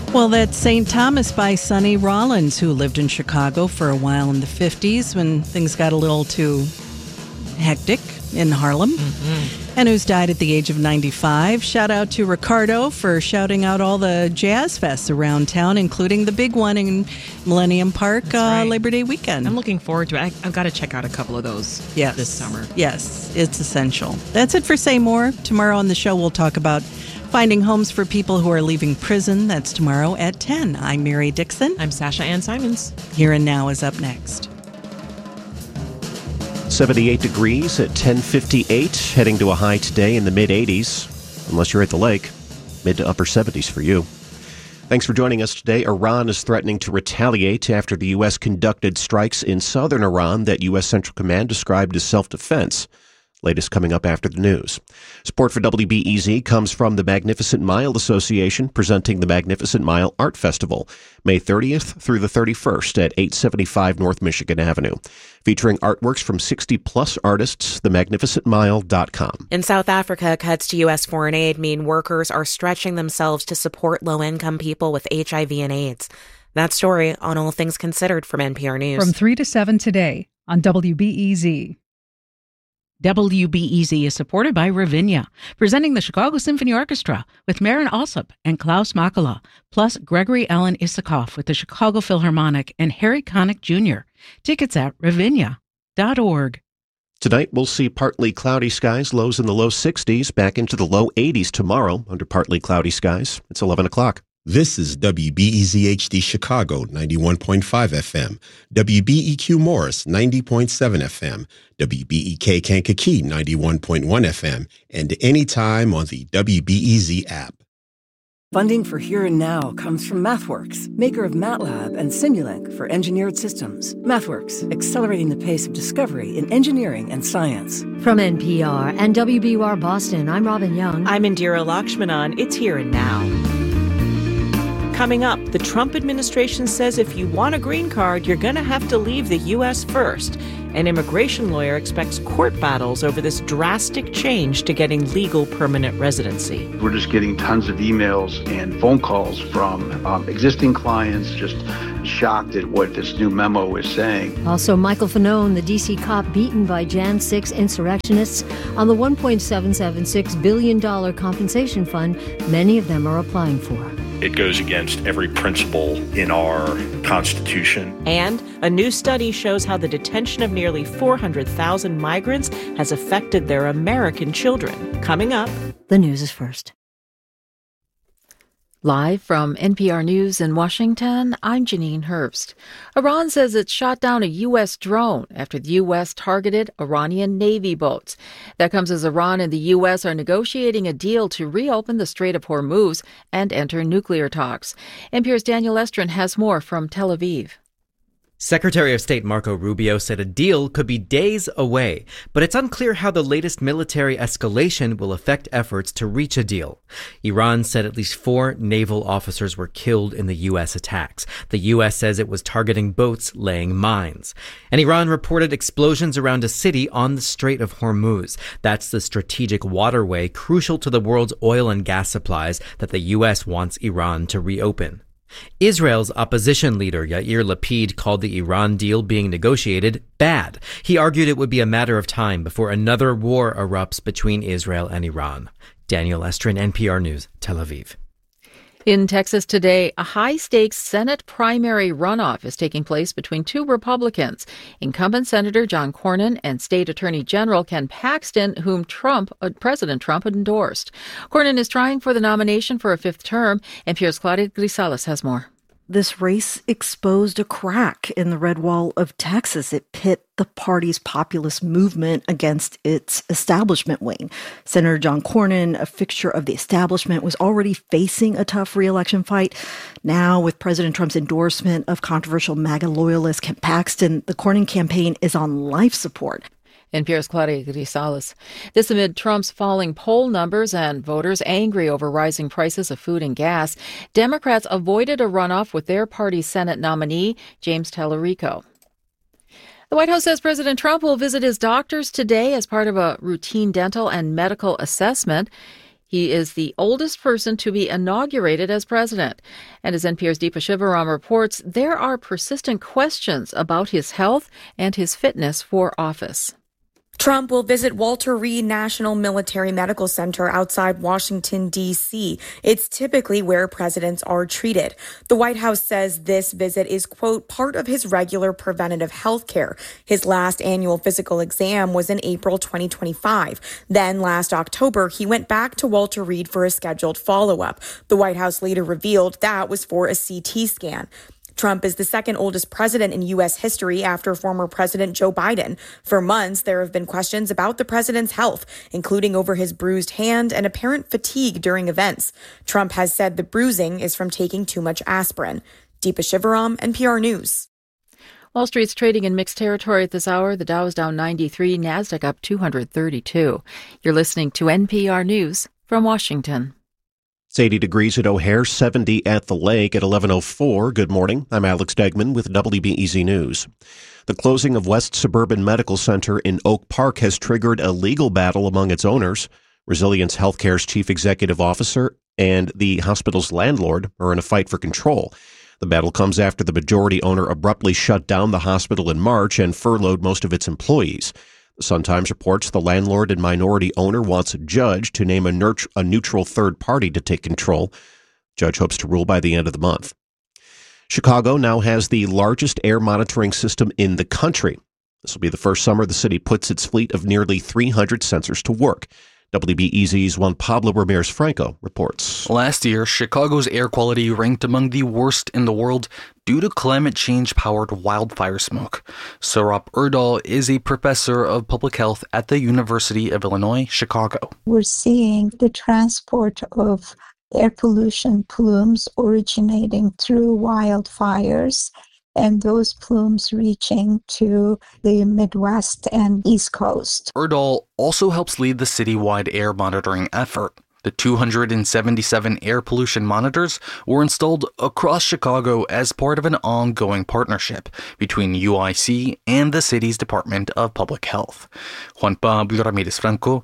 Well, that's St. Thomas by Sonny Rollins, who lived in Chicago for a while in the 50s when things got a little too hectic in Harlem, and who's died at the age of 95. Shout out to Ricardo for shouting out all the jazz fests around town, including the big one in Millennium Park Labor Day weekend. I'm looking forward to it. I've got to check out a couple of those this summer. Yes, it's essential. That's it for Say More. Tomorrow on the show, we'll talk about finding homes for people who are leaving prison. That's tomorrow at 10. I'm Mary Dixon. I'm Sasha Ann Simons. Here and Now is up next. 78 degrees at 10:58, heading to a high today in the mid-80s, unless you're at the lake, mid to upper 70s for you. Thanks for joining us today. Iran is threatening to retaliate after the U.S. conducted strikes in southern Iran that U.S. Central Command described as self-defense. Latest coming up after the news. Support for WBEZ comes from the Magnificent Mile Association, presenting the Magnificent Mile Art Festival, May 30th through the 31st at 875 North Michigan Avenue. Featuring artworks from 60-plus artists, themagnificentmile.com. In South Africa, cuts to U.S. foreign aid mean workers are stretching themselves to support low-income people with HIV and AIDS. That story on All Things Considered from NPR News. From 3 to 7 today on WBEZ. WBEZ is supported by Ravinia, presenting the Chicago Symphony Orchestra with Marin Alsop and Klaus Makala, plus Gregory Alan Issakoff with the Chicago Philharmonic and Harry Connick Jr. Tickets at ravinia.org. Tonight, we'll see partly cloudy skies, lows in the low 60s, back into the low 80s tomorrow under partly cloudy skies. It's 11 o'clock. This is WBEZ HD Chicago 91.5 FM, WBEQ Morris 90.7 FM, WBEK Kankakee 91.1 FM, and anytime on the WBEZ app. Funding for Here and Now comes from MathWorks, maker of MATLAB and Simulink for engineered systems. MathWorks, accelerating the pace of discovery in engineering and science. From NPR and WBUR Boston, I'm Robin Young. I'm Indira Lakshmanan. It's Here and Now. Coming up, the Trump administration says if you want a green card, you're going to have to leave the U.S. first. An immigration lawyer expects court battles over this drastic change to getting legal permanent residency. We're just getting tons of emails and phone calls from existing clients, just shocked at what this new memo is saying. Also, Michael Fanone, the D.C. cop beaten by Jan 6 insurrectionists on the $1.776 billion compensation fund many of them are applying for. It goes against every principle in our Constitution. And a new study shows how the detention of nearly 400,000 migrants has affected their American children. Coming up, the news is first. Live from NPR News in Washington, I'm Janine Herbst. Iran says it shot down a U.S. drone after the U.S. targeted Iranian Navy boats. That comes as Iran and the U.S. are negotiating a deal to reopen the Strait of Hormuz and enter nuclear talks. NPR's Daniel Estrin has more from Tel Aviv. Secretary of State Marco Rubio said a deal could be days away, but it's unclear how the latest military escalation will affect efforts to reach a deal. Iran said at least 4 naval officers were killed in the U.S. attacks. The U.S. says it was targeting boats laying mines. And Iran reported explosions around a city on the Strait of Hormuz. That's the strategic waterway crucial to the world's oil and gas supplies that the U.S. wants Iran to reopen. Israel's opposition leader Yair Lapid called the Iran deal being negotiated bad. He argued it would be a matter of time before another war erupts between Israel and Iran. Daniel Estrin, NPR News, Tel Aviv. In Texas today, a high-stakes Senate primary runoff is taking place between 2 Republicans, incumbent Senator John Cornyn and State Attorney General Ken Paxton, whom President Trump endorsed. Cornyn is trying for the nomination for a 5th term. NPR's Claudia Grisales has more. This race exposed a crack in the red wall of Texas. It pit the party's populist movement against its establishment wing. Senator John Cornyn, a fixture of the establishment, was already facing a tough re-election fight. Now, with President Trump's endorsement of controversial MAGA loyalist Ken Paxton, the Cornyn campaign is on life support. NPR's Claudia Grisales. This amid Trump's falling poll numbers and voters angry over rising prices of food and gas. Democrats avoided a runoff with their party's Senate nominee, James Tallarico. The White House says President Trump will visit his doctors today as part of a routine dental and medical assessment. He is the oldest person to be inaugurated as president. And as NPR's Deepa Shivaram reports, there are persistent questions about his health and his fitness for office. Trump will visit Walter Reed National Military Medical Center outside Washington, D.C. It's typically where presidents are treated. The White House says this visit is, quote, part of his regular preventative health care. His last annual physical exam was in April 2025. Then last October, he went back to Walter Reed for a scheduled follow-up. The White House later revealed that was for a CT scan. Trump is the second oldest president in U.S. history after former President Joe Biden. For months, there have been questions about the president's health, including over his bruised hand and apparent fatigue during events. Trump has said the bruising is from taking too much aspirin. Deepa Shivaram, NPR News. Wall Street's trading in mixed territory at this hour. The Dow is down 93, NASDAQ up 232. You're listening to NPR News from Washington. It's 80 degrees at O'Hare, 70 at the lake at 11:04. Good morning. I'm Alex Degman with WBEZ News. The closing of West Suburban Medical Center in Oak Park has triggered a legal battle among its owners. Resilience Healthcare's chief executive officer and the hospital's landlord are in a fight for control. The battle comes after the majority owner abruptly shut down the hospital in March and furloughed most of its employees. The Sun-Times reports the landlord and minority owner wants a judge to name a neutral third party to take control. Judge hopes to rule by the end of the month. Chicago now has the largest air monitoring system in the country. This will be the first summer the city puts its fleet of nearly 300 sensors to work. WBEZ's Juan Pablo Ramirez-Franco reports. Last year, Chicago's air quality ranked among the worst in the world due to climate change-powered wildfire smoke. Saurabh Erdal is a professor of public health at the University of Illinois, Chicago. We're seeing the transport of air pollution plumes originating through wildfires, and those plumes reaching to the Midwest and East Coast. Erdal also helps lead the citywide air monitoring effort. The 277 air pollution monitors were installed across Chicago as part of an ongoing partnership between UIC and the city's Department of Public Health. Juan Pablo Ramirez-Franco,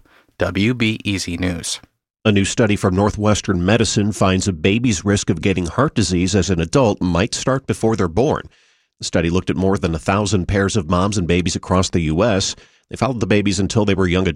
WBEZ News. A new study from Northwestern Medicine finds a baby's risk of getting heart disease as an adult might start before they're born. The study looked at more than 1,000 pairs of moms and babies across the U.S. They followed the babies until they were young